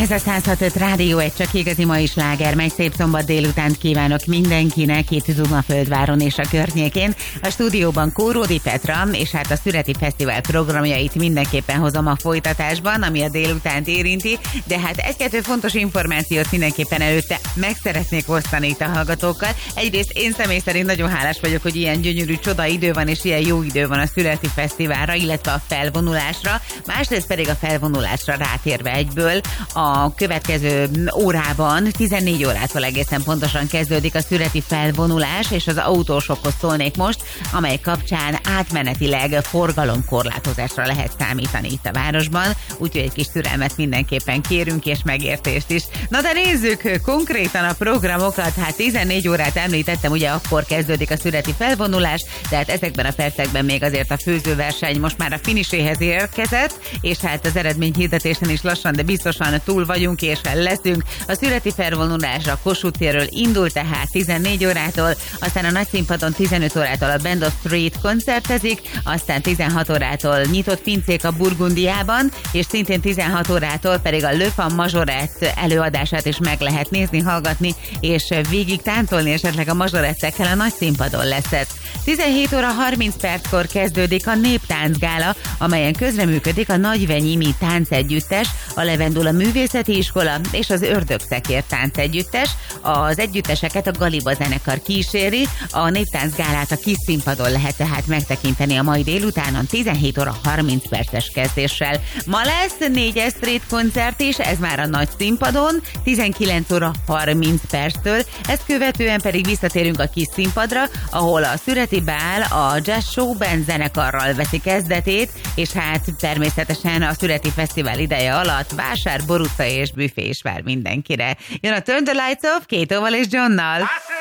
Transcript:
Ez a 106.5 Rádió, egy csak igazi mai sláger, megy szép szombat délutánt kívánok mindenkinek itt Dunaföldváron és a környékén. A stúdióban Kóródi Petra, és hát a Szüreti Fesztivál programjait mindenképpen hozom a folytatásban, ami a délutánt érinti, de hát egy-kettő fontos információt mindenképpen előtte meg szeretnék osztani itt a hallgatókkal. Egyrészt én személy szerint nagyon hálás vagyok, hogy ilyen gyönyörű csoda idő van, és ilyen jó idő van a Szüreti Fesztiválra, illetve a felvonulásra. Másrészt pedig a felvonulásra rátérve egyből, a következő órában, 14 órától egészen pontosan kezdődik a szüreti felvonulás, és az autósokhoz szólnék most, amely kapcsán átmenetileg forgalomkorlátozásra lehet számítani itt a városban, úgyhogy egy kis türelmet mindenképpen kérünk, és megértést is. Na de nézzük konkrétan a programokat, hát 14 órát említettem, ugye akkor kezdődik a szüreti felvonulás, de hát ezekben a percekben még azért a főzőverseny most már a finiséhez érkezett, és hát az eredményhirdetésen is lassan, de biztosan túl vagyunk és leszünk. A szüreti felvonulás a Kossuth térről indul, tehát 14 órától, aztán a nagyszínpadon 15 órától a Band of Street koncertezik, aztán 16 órától nyitott pincék a Burgundiában, és szintén 16 órától pedig a Le Fan Majorette előadását is meg lehet nézni, hallgatni, és végig táncolni esetleg a majorettekkel a nagyszínpadon lesz ez. 17 óra 30 perckor kezdődik a Néptáncgála, amelyen közreműködik a Nagyvenyimi táncegyüttes, a Levendula Művészeti Iskola és az Ördögszekér táncegyüttes. Az együtteseket a Galiba zenekar kíséri, a Néptáncgálát a kis színpadon lehet tehát megtekinteni a mai délutánon 17 óra 30 perces kezdéssel. Ma lesz 4 Street koncert is, ez már a nagy színpadon, 19 óra 30 perctől, ezt követően pedig visszatérünk a kis színpadra, ahol a Szüreti Bál a Jazz Show Band zenekarral veszi kezdetét, és hát természetesen a Szüreti Fesztivál ideje alatt vásár, boruca és büfé is vár mindenkire. Jön a Turn the Lights Off Kétóval és Johnnal.